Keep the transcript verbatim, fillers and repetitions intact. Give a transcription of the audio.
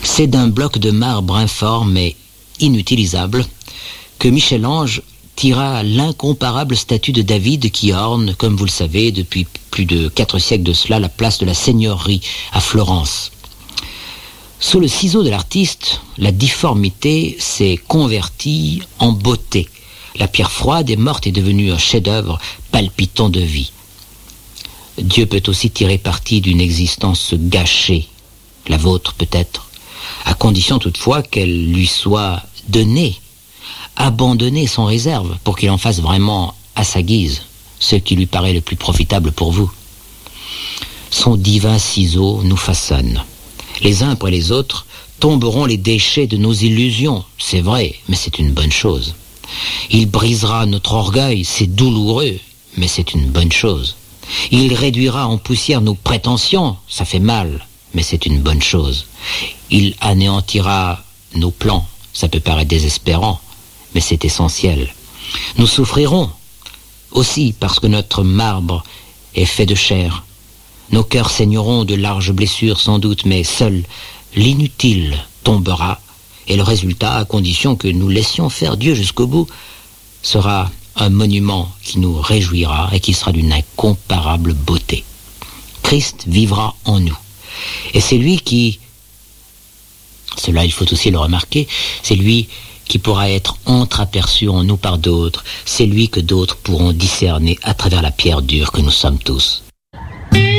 C'est d'un bloc de marbre informe et inutilisable que Michel-Ange tira l'incomparable statue de David qui orne, comme vous le savez, depuis plus de quatre siècles de cela, la place de la Seigneurie à Florence. Sous le ciseau de l'artiste, la difformité s'est convertie en beauté. La pierre froide et morte est devenue un chef-d'œuvre palpitant de vie. Dieu peut aussi tirer parti d'une existence gâchée, la vôtre peut-être, à condition toutefois qu'elle lui soit donnée, abandonnée sans réserve, pour qu'il en fasse vraiment à sa guise ce qui lui paraît le plus profitable pour vous. Son divin ciseau nous façonne. Les uns après les autres tomberont les déchets de nos illusions, c'est vrai, mais c'est une bonne chose. Il brisera notre orgueil, c'est douloureux, mais c'est une bonne chose. Il réduira en poussière nos prétentions, ça fait mal, mais c'est une bonne chose. Il anéantira nos plans, ça peut paraître désespérant, mais c'est essentiel. Nous souffrirons aussi parce que notre marbre est fait de chair. Nos cœurs saigneront de larges blessures sans doute, mais seul l'inutile tombera, et le résultat, à condition que nous laissions faire Dieu jusqu'au bout, sera un monument qui nous réjouira et qui sera d'une incomparable beauté. Christ vivra en nous. Et c'est lui qui, cela il faut aussi le remarquer, c'est lui qui pourra être entreaperçu en nous par d'autres, c'est lui que d'autres pourront discerner à travers la pierre dure que nous sommes tous.